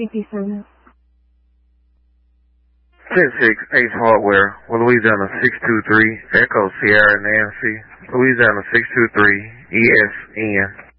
CP Service. 10-6 Ace Hardware, Louisiana 623, Echo Sierra Nancy, Louisiana 623, ESN.